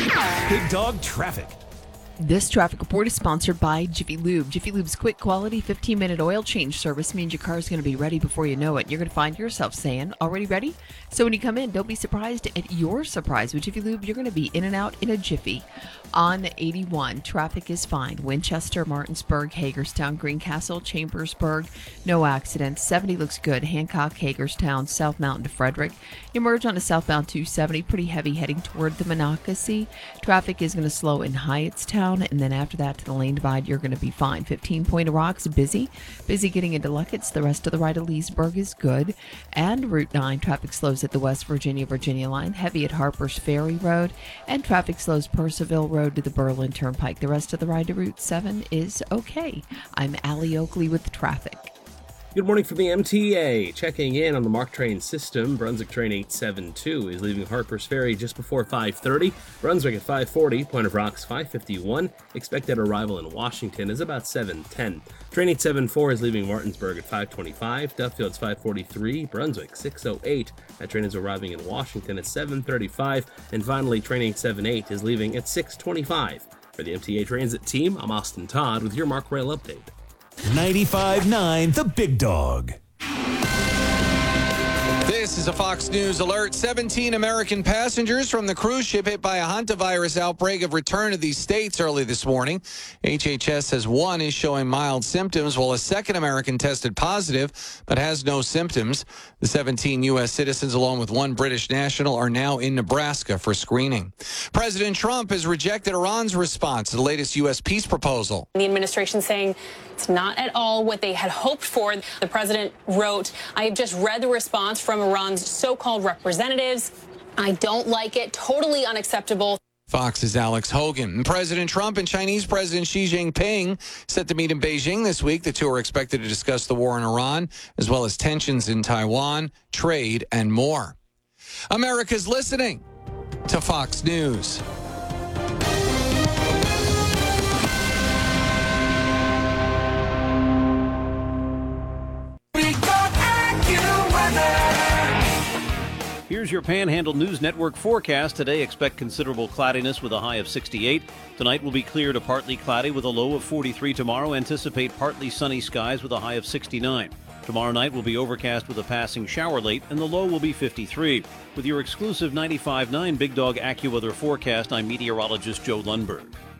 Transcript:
Big Dog Traffic. This traffic report is sponsored by Jiffy Lube. Jiffy Lube's quick quality 15-minute oil change service means your car is going to be ready before you know it. You're going to find yourself saying, already ready? So when you come in, don't be surprised at your surprise. With Jiffy Lube, you're going to be in and out in a jiffy. On 81, traffic is fine. Winchester, Martinsburg, Hagerstown, Greencastle, Chambersburg, no accidents. 70 looks good. Hancock, Hagerstown, South Mountain to Frederick. You merge onto southbound 270, pretty heavy heading toward the Monocacy. Traffic is going to slow in Hyattstown, and then after that to the lane divide, you're going to be fine. 15 Point of Rocks, busy getting into Luckett's. The rest of the right of Leesburg is good. And Route 9, traffic slows at the West Virginia line, heavy at Harper's Ferry Road, and traffic slows Percival Road to the Berlin Turnpike. The rest of the ride to Route 7 is okay. I'm Allie Oakley with the traffic. Good morning from the MTA. Checking in on the MARC train system. Brunswick train 872 is leaving Harper's Ferry just before 5:30. Brunswick at 5:40. Point of Rocks 5:51. Expected arrival in Washington is about 7:10. Train 874 is leaving Martinsburg at 5:25. Duffield's 5:43. Brunswick 6:08. That train is arriving in Washington at 7:35. And finally, train 878 is leaving at 6:25. For the MTA Transit team, I'm Austin Todd with your MARC Rail update. 95.9 The Big Dog. This is a Fox News alert. 17 American passengers from the cruise ship hit by a hantavirus outbreak have returned to these states early this morning. HHS says one is showing mild symptoms, while a second American tested positive but has no symptoms. The 17 U.S. citizens, along with one British national, are now in Nebraska for screening. President Trump has rejected Iran's response to the latest U.S. peace proposal. The administration saying it's not at all what they had hoped for. The president wrote, "I have just read the response from Iran's so-called representatives. I don't like it. Totally unacceptable." Fox's Alex Hogan. President Trump and Chinese President Xi Jinping set to meet in Beijing this week. The two are expected to discuss the war in Iran, as well as tensions in Taiwan, trade, and more. America's listening to Fox News. Here's your Panhandle News Network forecast. Today, expect considerable cloudiness with a high of 68. Tonight will be clear to partly cloudy with a low of 43. Tomorrow, anticipate partly sunny skies with a high of 69. Tomorrow night will be overcast with a passing shower late, and the low will be 53. With your exclusive 95.9 Big Dog AccuWeather forecast, I'm meteorologist Joe Lundberg.